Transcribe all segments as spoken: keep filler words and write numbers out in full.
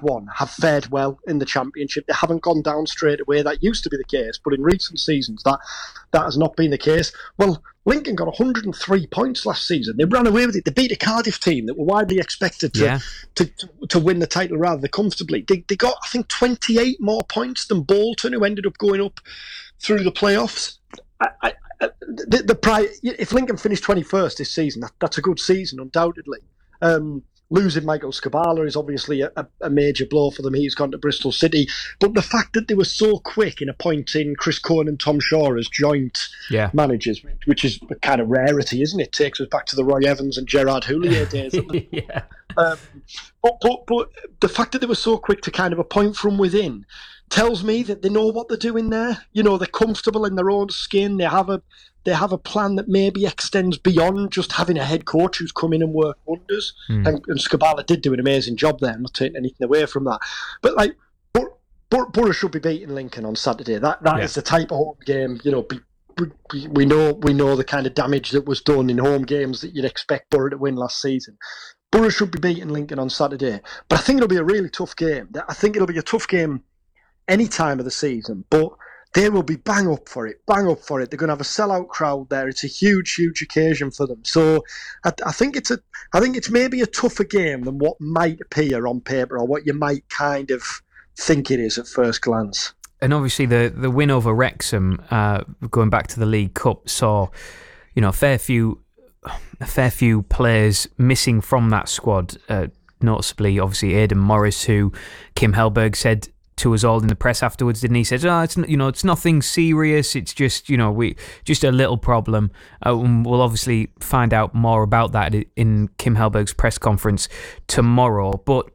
One have fared well in the Championship. They haven't gone down straight away. That used to be the case, but in recent seasons, that that has not been the case. Well, Lincoln got one hundred and three points last season. They ran away with it. They beat a Cardiff team that were widely expected to yeah. to, to, to win the title rather comfortably. They, they got, I think, twenty-eight more points than Bolton, who ended up going up through the playoffs. I, I, the, the pri- if Lincoln finished twenty-first this season, that, that's a good season, undoubtedly. Um, losing Michael Scabala is obviously a, a major blow for them. He's gone to Bristol City. But the fact that they were so quick in appointing Chris Cohen and Tom Shaw as joint yeah. managers, which is a kind of rarity, isn't it? Takes us back to the Roy Evans and Gerard Houllier days. yeah. Um, but, but, but the fact that they were so quick to kind of appoint from within tells me that they know what they're doing there. You know, they're comfortable in their own skin. They have a they have a plan that maybe extends beyond just having a head coach who's come in and worked wonders. Mm. And, and Scabala did do an amazing job there. I'm not taking anything away from that. But like, Bor- Bor- Borough should be beating Lincoln on Saturday. That that yeah. is the type of home game. You know, be, be, we know we know the kind of damage that was done in home games that you'd expect Borough to win last season. Borough should be beating Lincoln on Saturday. But I think it'll be a really tough game. I think it'll be a tough game any time of the season, but they will be bang up for it, bang up for it. They're going to have a sellout crowd there. It's a huge, huge occasion for them. So I, I think it's a, I think it's maybe a tougher game than what might appear on paper or what you might kind of think it is at first glance. And obviously the the win over Wrexham, uh, going back to the League Cup, saw, you know, a fair few, a fair few players missing from that squad. Uh, noticeably, obviously, Aidan Morris, who Kim Hellberg said to us all in the press afterwards, didn't he? He said, "Oh, it's you know, it's nothing serious. It's just you know, we just a little problem." Uh, and we'll obviously find out more about that in Kim Hellberg's press conference tomorrow. But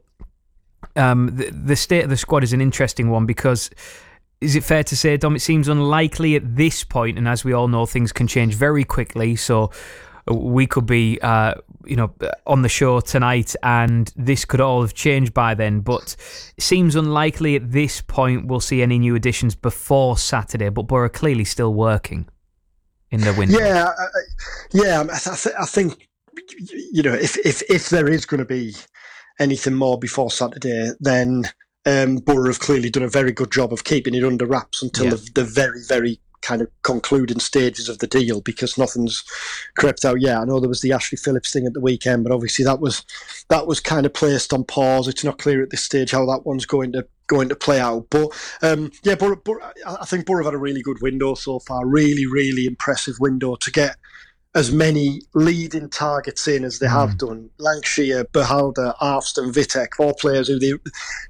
um, the, the state of the squad is an interesting one because, is it fair to say, Dom, it seems unlikely at this point, and as we all know, things can change very quickly. So we could be, uh, you know, on the show tonight, and this could all have changed by then. But it seems unlikely at this point we'll see any new additions before Saturday. But Borough clearly still working in the window. Yeah, uh, yeah. I, th- I think you know if if if there is going to be anything more before Saturday, then um, Borough have clearly done a very good job of keeping it under wraps until yeah. the, the very very. kind of concluding stages of the deal, because nothing's crept out yet. I know there was the Ashley Phillips thing at the weekend, but obviously that was that was kind of placed on pause. It's not clear at this stage how that one's going to going to play out. But um, yeah, Borough, Borough, I think Borough have had a really good window so far. Really, really impressive window to get as many leading targets in as they mm. have done. Lancashire, Berhalter, Arfston, Vitek, four players who they.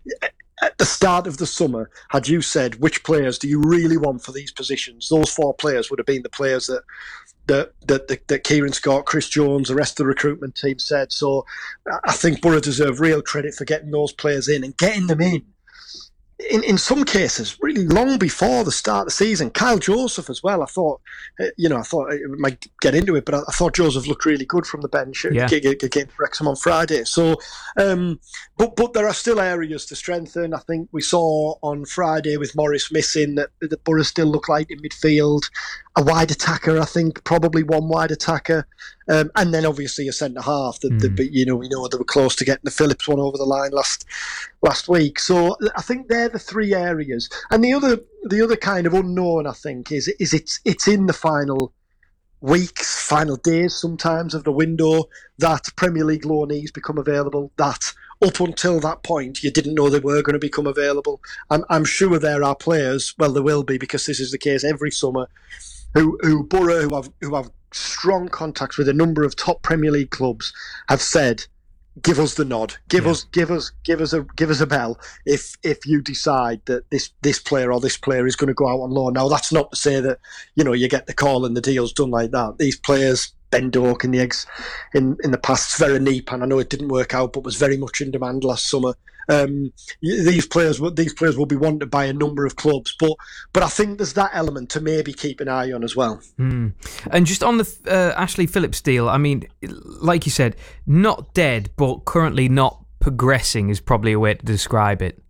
At the start of the summer, had you said which players do you really want for these positions, those four players would have been the players that that that, that, that Kieran Scott, Chris Jones, the rest of the recruitment team said. So I think Borough deserve real credit for getting those players in and getting them in. In in some cases, really long before the start of the season. Kyle Joseph as well. I thought, you know, I thought I might get into it, but I, I thought Joseph looked really good from the bench yeah. against Wrexham on Friday. So, um, but but there are still areas to strengthen. I think we saw on Friday with Morris missing that the Borough still look light in midfield. A wide attacker, I think, probably one wide attacker. Um, and then obviously a centre half. That, mm. that, you know, we know they were close to getting the Phillips one over the line last last week. So I think they're the three areas. And the other the other kind of unknown, I think, is is it's it's in the final weeks, final days sometimes of the window that Premier League loanees become available. That up until that point you didn't know they were going to become available. I'm I'm sure there are players. Well, there will be, because this is the case every summer. Who who Borough who have who have strong contacts with a number of top Premier League clubs have said, give us the nod, give yeah. us give us give us a give us a bell if if you decide that this this player or this player is going to go out on loan. Now that's not to say that you know you get the call and the deal's done like that. These players, Ben Doak in the eggs in in the past, Sverre and I know it didn't work out, but was very much in demand last summer. Um, these players, these players will be wanted by a number of clubs, but but I think there's that element to maybe keep an eye on as well. Mm. And just on the uh, Ashley Phillips deal, I mean, like you said, not dead, but currently not progressing is probably a way to describe it.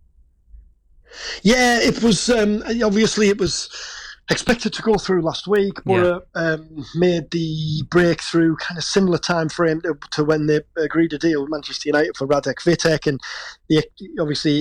Yeah, it was um, obviously it was expected to go through last week. Borough yeah. um, made the breakthrough kind of similar time frame to, to when they agreed a deal with Manchester United for Radek Vitek, and the, obviously